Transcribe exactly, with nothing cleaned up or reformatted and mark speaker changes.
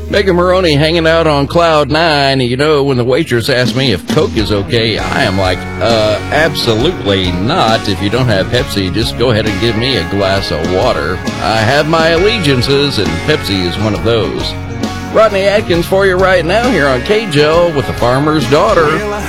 Speaker 1: Megan Maroney hanging out on cloud nine. You know, when the waitress asks me if Coke is okay, I am like, uh, absolutely not. If you don't have Pepsi, just go ahead and give me a glass of water. I have my allegiances, and Pepsi is one of those. Rodney Atkins for you right now here on K-Gel with the Farmer's Daughter.